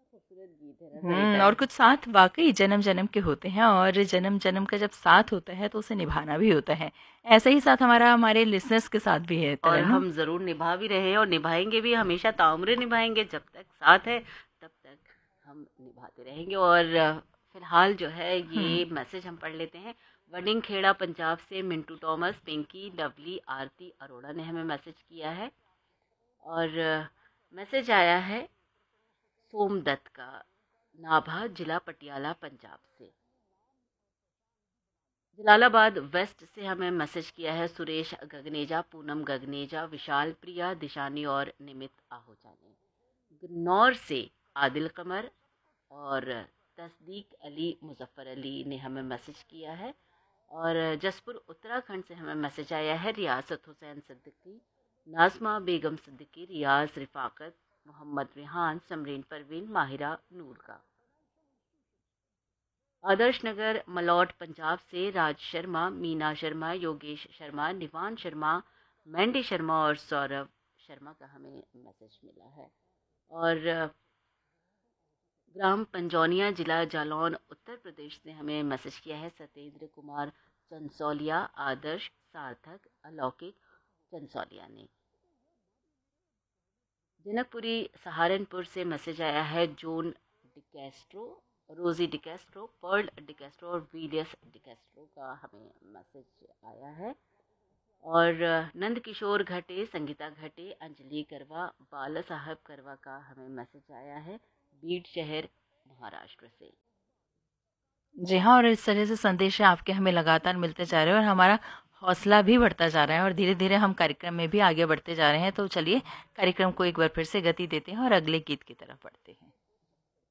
खूबसूरत गीत है ना सरिता। और कुछ साथ वाक़ई जन्म-जन्म के होते हैं और जन्म-जन्म का जब साथ होता है तो उसे निभाना भी होता है। ऐसा ही साथ हमारा हमारे लिसनर्स के साथ भी है और तरन्नुम। हम ज़रूर निभा भी रहे हैं और निभाएँगे भी, हमेशा ताउम्र निभाएँगे, जब तक साथ है तब तक हम निभाते रहेंगे। और फ़िलहाल जो है हुँ। ये मैसेज हम पढ़ लेते हैं। वडिंग खेड़ा पंजाब से मिंटू थॉमस, पिंकी, लवली, आरती अरोड़ा ने हमें मैसेज किया है। और मैसेज आया है सोमदत्त का, नाभा जिला पटियाला पंजाब से। जलालाबाद वेस्ट से हमें मैसेज किया है सुरेश गगनेजा, पूनम गगनेजा, विशाल प्रिया, दिशानी और निमित आहूजा ने। गन्नौर से आदिल कमर और तस्दीक अली मुजफ्फर अली ने हमें मैसेज किया है। और जसपुर उत्तराखंड से हमें मैसेज आया है रियासत हुसैन सिद्दीकी, नाजमा बेगम सिद्दीकी, रियाज रिफाकत, मोहम्मद रिहान, समरीन परवीन, माहिरा नूर का। आदर्श नगर मलौट पंजाब से राज शर्मा, मीना शर्मा, योगेश शर्मा, निवान शर्मा, मैंडी शर्मा और सौरभ शर्मा का हमें मैसेज मिला है। और ग्राम पंजौनिया जिला जालौन उत्तर प्रदेश से हमें मैसेज किया है सत्येंद्र कुमार चंसौलिया, आदर्श, सार्थक, अलौकिक चंसौलिया ने। जनकपुरी सहारनपुर से मैसेज आया है जोन डिकेस्ट्रो, रोजी डिकेस्ट्रो, पर्ल डिकेस्ट्रो और विलियस डिकेस्ट्रो का हमें मैसेज आया है। और नंद किशोर घटे, संगीता घटे, अंजलि करवा, बाला साहब करवा का हमें मैसेज आया है बीड शहर महाराष्ट्र से। जी हाँ, और इस तरह से संदेश आपके हमें लगातार मिलते जा रहे हैं और हमारा हौसला भी बढ़ता जा रहा है और धीरे-धीरे हम कार्यक्रम में भी आगे बढ़ते जा रहे हैं। तो चलिए कार्यक्रम को एक बार फिर से गति देते हैं और अगले गीत की तरफ बढ़ते हैं।